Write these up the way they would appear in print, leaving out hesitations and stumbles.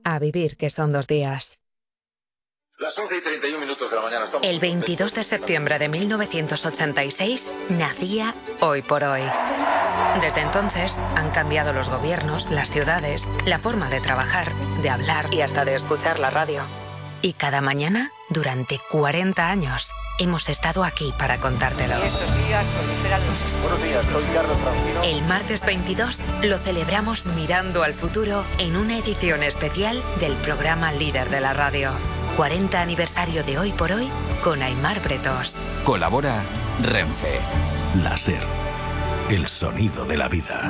A vivir, que son 2 días. Las 11:31 de la mañana. El 22 de septiembre de 1986 nacía Hoy por Hoy. Desde entonces han cambiado los gobiernos, las ciudades, la forma de trabajar, de hablar y hasta de escuchar la radio. Y cada mañana, durante 40 años, hemos estado aquí para contártelo. Estos días proliferan los... Buenos días, soy Carlos Francino. El martes 22 lo celebramos mirando al futuro en una edición especial del programa líder de la radio. 40 aniversario de Hoy por Hoy con Aimar Bretos. Colabora Renfe. La SER, el sonido de la vida.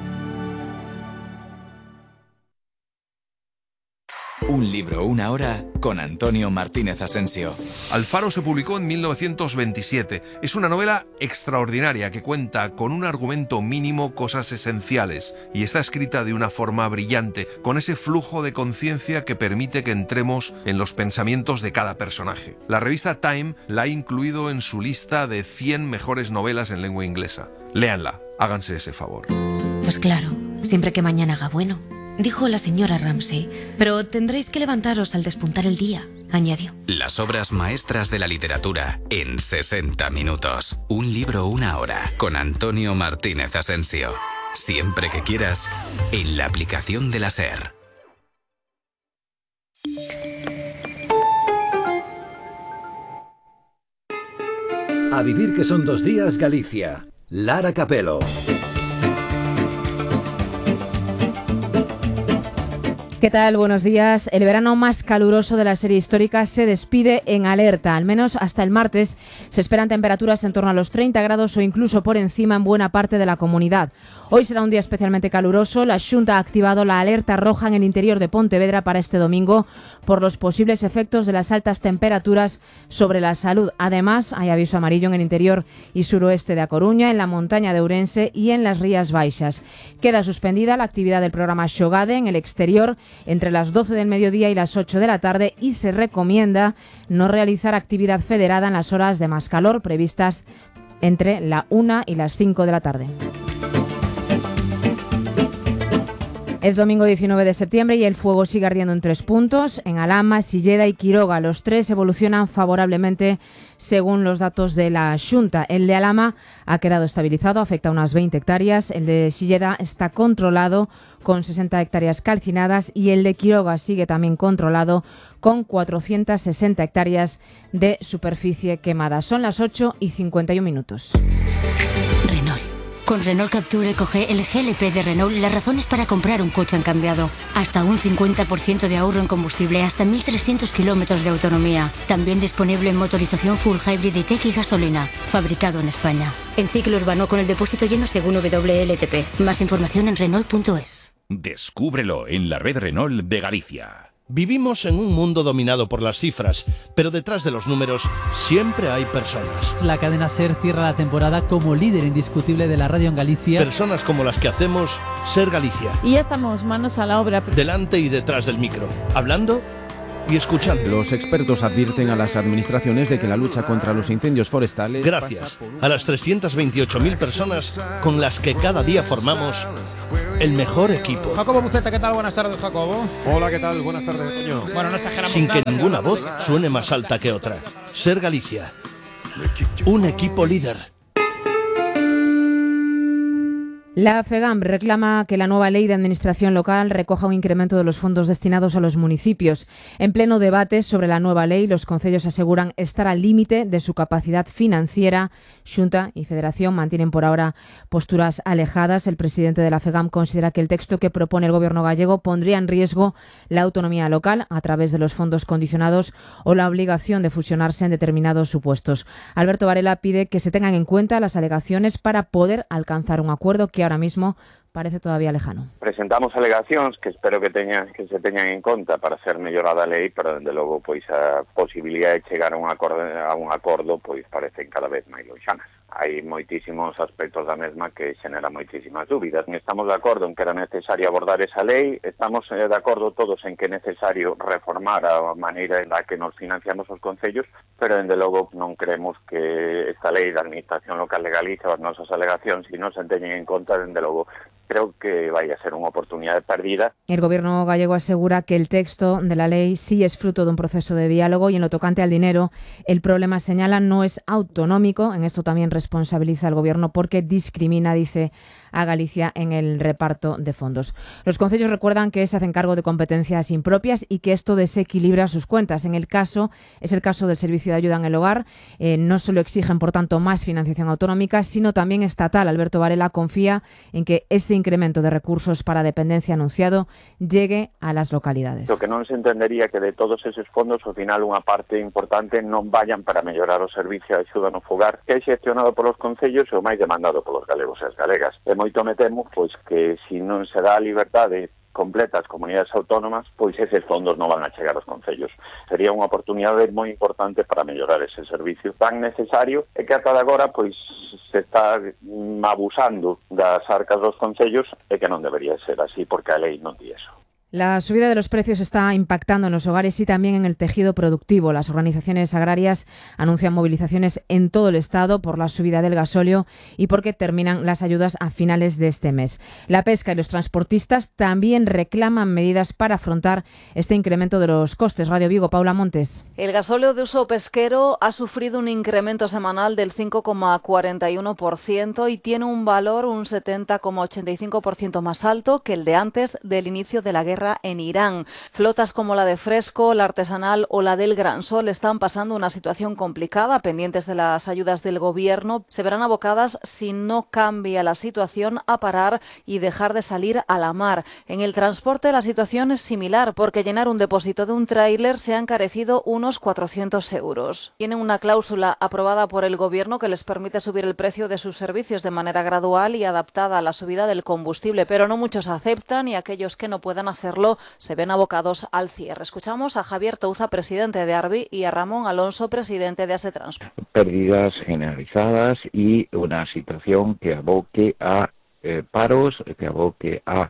Un libro, una hora, con Antonio Martínez Asensio. Alfaro se publicó en 1927. Es una novela extraordinaria que cuenta con un argumento mínimo cosas esenciales y está escrita de una forma brillante, con ese flujo de conciencia que permite que entremos en los pensamientos de cada personaje. La revista Time la ha incluido en su lista de 100 mejores novelas en lengua inglesa. Léanla, háganse ese favor. Pues claro, siempre que mañana haga bueno, dijo la señora Ramsay, pero tendréis que levantaros al despuntar el día, añadió. Las obras maestras de la literatura en 60 minutos. Un libro, una hora, con Antonio Martínez Asensio. Siempre que quieras, en la aplicación de la SER. A vivir, que son 2 días, Galicia. Lara Capelo. ¿Qué tal? Buenos días. El verano más caluroso de la serie histórica se despide en alerta. Al menos hasta el martes se esperan temperaturas en torno a los 30 grados o incluso por encima en buena parte de la comunidad. Hoy será un día especialmente caluroso. La Xunta ha activado la alerta roja en el interior de Pontevedra para este domingo por los posibles efectos de las altas temperaturas sobre la salud. Además, hay aviso amarillo en el interior y suroeste de A Coruña, en la montaña de Ourense y en las Rías Baixas. Queda suspendida la actividad del programa Xogade en el exterior entre las 12 del mediodía y las 8 de la tarde y se recomienda no realizar actividad federada en las horas de más calor previstas entre la 1 y las 5 de la tarde. Es domingo 19 de septiembre y el fuego sigue ardiendo en 3 puntos, en Alhama, Silleda y Quiroga. Los 3 evolucionan favorablemente según los datos de la Xunta. El de Alhama ha quedado estabilizado, afecta a unas 20 hectáreas. El de Silleda está controlado con 60 hectáreas calcinadas y el de Quiroga sigue también controlado con 460 hectáreas de superficie quemada. Son las 8:51. Con Renault Capture Ecoge, el GLP de Renault, las razones para comprar un coche han cambiado. Hasta un 50% de ahorro en combustible, hasta 1.300 kilómetros de autonomía. También disponible en motorización full hybrid y tech y gasolina. Fabricado en España. En ciclo urbano con el depósito lleno según WLTP. Más información en Renault.es. Descúbrelo en la red Renault de Galicia. Vivimos en un mundo dominado por las cifras, pero detrás de los números siempre hay personas. La cadena SER cierra la temporada como líder indiscutible de la radio en Galicia. Personas como las que hacemos SER Galicia. Y ya estamos manos a la obra. Delante y detrás del micro, hablando y escuchando. Los expertos advierten a las administraciones de que la lucha contra los incendios forestales... Gracias a las 328.000 personas con las que cada día formamos el mejor equipo. Jacobo Buceta, ¿qué tal? Buenas tardes, Jacobo. Hola, ¿qué tal? Buenas tardes, Toño. Bueno, no exageramos Sin nada, que ninguna voz suene más alta que otra. SER Galicia. Un equipo líder. La FEGAM reclama que la nueva ley de administración local recoja un incremento de los fondos destinados a los municipios. En pleno debate sobre la nueva ley, los concellos aseguran estar al límite de su capacidad financiera. Xunta y Federación mantienen por ahora posturas alejadas. El presidente de la FEGAM considera que el texto que propone el gobierno gallego pondría en riesgo la autonomía local a través de los fondos condicionados o la obligación de fusionarse en determinados supuestos. Alberto Varela pide que se tengan en cuenta las alegaciones para poder alcanzar un acuerdo que ahora mismo parece todavía lejano. Presentamos alegacións que espero que se teñan en conta para ser mellorada a lei, pero dende logo pois a posibilidade de chegar a un acordo pois parecen cada vez máis loxanas. Hai moitísimos aspectos da mesma que xenera moitísimas dúbidas. Estamos de acordo en que era necesario abordar esa lei, estamos de acordo todos en que é necesario reformar a maneira en la que nos financiamos os concellos, pero dende logo non creemos que esta lei da Administración Local de Galicia ou as nosas alegacións, se non se teñen en conta, dende logo creo que vaya a ser unha oportunidade perdida. El Gobierno gallego asegura que el texto de la ley sí es fruto de un proceso de diálogo y en lo tocante al dinero, el problema, señala, no es autonómico. En esto también responsabiliza al Gobierno porque discrimina, dice, a Galicia en el reparto de fondos. Los concellos recuerdan que se hacen cargo de competencias impropias y que esto desequilibra sus cuentas. En el caso, es el caso del Servicio de Ayuda en el Hogar. No solo exigen, por tanto, más financiación autonómica, sino también estatal. Alberto Varela confía en que ese incremento de recursos para dependencia anunciado llegue a las localidades. Lo que non se entendería que de todos esos fondos, ao final, unha parte importante non vayan para mellorar o servicio de axuda no fogar, que é xestionado polos concellos e o máis demandado polos galegos e as galegas. E moito me temo pois que se non se dá a liberdade completa ás comunidades autónomas, pois eses fondos non van a chegar aos concellos. Sería unha oportunidade moi importante para mellorar ese servicio tan necesario e que ata de agora pois se está abusando das arcas dos concellos e que non debería ser así porque a lei non di eso. La subida de los precios está impactando en los hogares y también en el tejido productivo. Las organizaciones agrarias anuncian movilizaciones en todo el Estado por la subida del gasóleo y porque terminan las ayudas a finales de este mes. La pesca y los transportistas también reclaman medidas para afrontar este incremento de los costes. Radio Vigo, Paula Montes. El gasóleo de uso pesquero ha sufrido un incremento semanal del 5,41% y tiene un valor un 70,85% más alto que el de antes del inicio de la guerra en Irán. Flotas como la de Fresco, la artesanal o la del Gran Sol están pasando una situación complicada, pendientes de las ayudas del Gobierno. Se verán abocadas, si no cambia la situación, a parar y dejar de salir a la mar. En el transporte la situación es similar, porque llenar un depósito de un tráiler se ha encarecido unos 400 euros. Tienen una cláusula aprobada por el Gobierno que les permite subir el precio de sus servicios de manera gradual y adaptada a la subida del combustible, pero no muchos aceptan y aquellos que no puedan hacerlo se ven abocados al cierre. Escuchamos a Javier Touza, presidente de ARBI, y a Ramón Alonso, presidente de ASETRANS. Pérdidas generalizadas y una situación que aboque a paros, que aboque a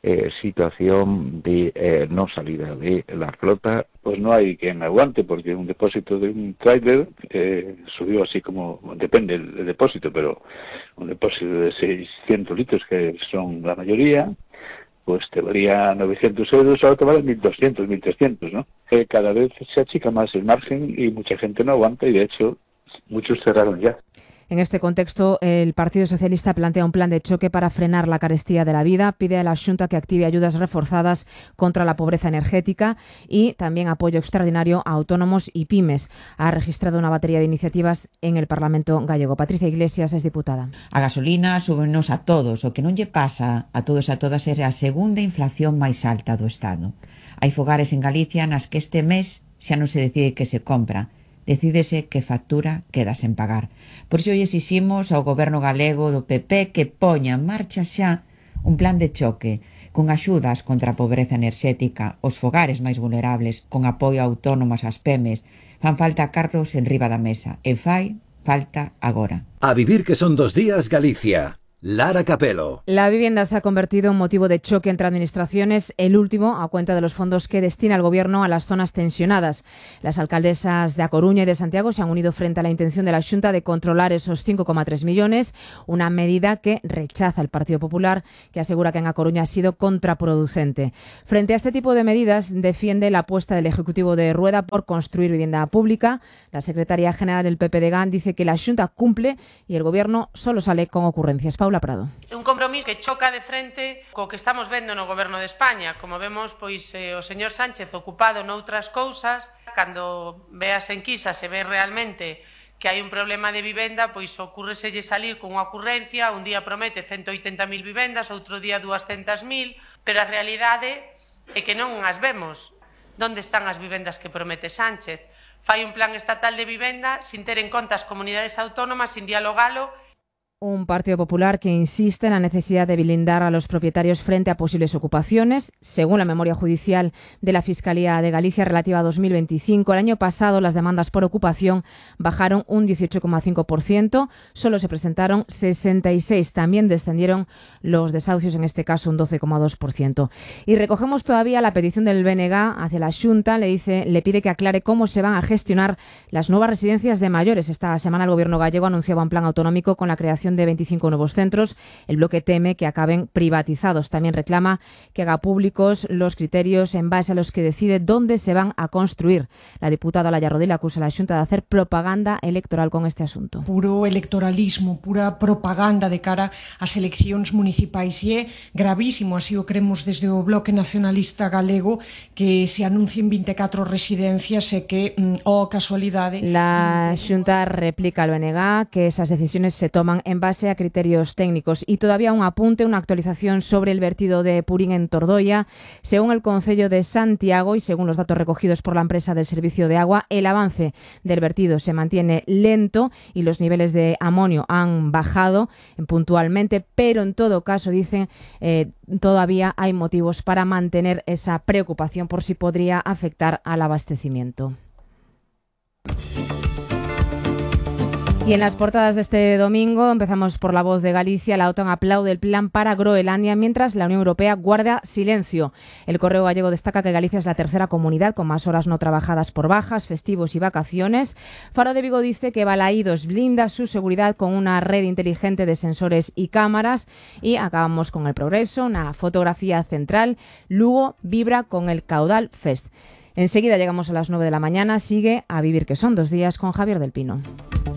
situación de no salida de la flota. Pues no hay quien aguante, porque un depósito de un tráiler subió así como, depende del depósito, pero un depósito de 600 litros, que son la mayoría, pues te valía 900 euros, ahora te vale 1.200, 1.300, ¿no? Cada vez se achica más el margen y mucha gente no aguanta y, de hecho, muchos cerraron ya. En este contexto, el Partido Socialista plantea un plan de choque para frenar la carestía de la vida, pide a la Xunta que active ayudas reforzadas contra la pobreza energética y también apoyo extraordinario a autónomos y pymes. Ha registrado una batería de iniciativas en el Parlamento gallego. Patricia Iglesias es diputada. A gasolina súbenos a todos. O que non lle pasa a todos e a todas é a segunda inflación máis alta do Estado. Hai fogares en Galicia nas que este mes xa non se decide que se compra. Decídese que factura queda sen pagar. Por iso exiximos ao Goberno galego do PP que poña en marcha xa un plan de choque con axudas contra a pobreza enerxética, os fogares máis vulnerables, con apoio a autónomas, ás PEMES. Fan falta carros en riba da mesa e fai falta agora. A vivir que son 2 días Galicia. Lara Capelo. La vivienda se ha convertido en motivo de choque entre administraciones, el último a cuenta de los fondos que destina el Gobierno a las zonas tensionadas. Las alcaldesas de A Coruña y de Santiago se han unido frente a la intención de la Xunta de controlar esos 5,3 millones, una medida que rechaza el Partido Popular, que asegura que en A Coruña ha sido contraproducente. Frente a este tipo de medidas, defiende la apuesta del Ejecutivo de Rueda por construir vivienda pública. La secretaria general del PP de GAN dice que la Xunta cumple y el Gobierno solo sale con ocurrencias. Paula Prado. Un compromiso que choca de frente co que estamos vendo no Goberno de España. Como vemos, pois o señor Sánchez ocupado noutras cousas, cando ve as enquisas se ve realmente que hai un problema de vivenda, pois ocurreselle salir con unha ocurrencia, un día promete 180.000 vivendas, outro día 200.000, pero a realidade é que non as vemos. Onde están as vivendas que promete Sánchez? Fai un plan estatal de vivenda sin ter en conta as comunidades autónomas, sin dialogalo. Un Partido Popular que insiste en la necesidad de blindar a los propietarios frente a posibles ocupaciones. Según la memoria judicial de la Fiscalía de Galicia relativa a 2025, el año pasado las demandas por ocupación bajaron un 18,5%, solo se presentaron 66. También descendieron los desahucios, en este caso un 12,2%. Y recogemos todavía la petición del BNG hacia la Xunta, le pide que aclare cómo se van a gestionar las nuevas residencias de mayores. Esta semana el Gobierno gallego anunciaba un plan autonómico con la creación creación de 25 nuevos centros. El bloque teme que acaben privatizados. También reclama que haga públicos los criterios en base a los que decide dónde se van a construir. La diputada Laia Rodil acusa a la Xunta de hacer propaganda electoral con este asunto. Puro electoralismo, pura propaganda de cara ás eleccións municipais, e é gravísimo, así o cremos desde o Bloque Nacionalista Galego, que se anuncien 24 residencias e que, casualidade... La Xunta replica al BNG que esas decisiones se toman en base a criterios técnicos. Y todavía un apunte, una actualización sobre el vertido de Purín en Tordoia. Según el Concello de Santiago y según los datos recogidos por la empresa del servicio de agua, el avance del vertido se mantiene lento y los niveles de amonio han bajado puntualmente, pero en todo caso, dicen, todavía hay motivos para mantener esa preocupación por si podría afectar al abastecimiento. Y en las portadas de este domingo empezamos por La Voz de Galicia. La OTAN aplaude el plan para Groenlandia mientras la Unión Europea guarda silencio. El Correo Gallego destaca que Galicia es la tercera comunidad con más horas no trabajadas por bajas, festivos y vacaciones. Faro de Vigo dice que Balaídos blinda su seguridad con una red inteligente de sensores y cámaras. Y acabamos con El Progreso, una fotografía central. Lugo vibra con el Caudal Fest. Enseguida llegamos a las 9 de la mañana. Sigue A Vivir que son 2 días con Javier del Pino.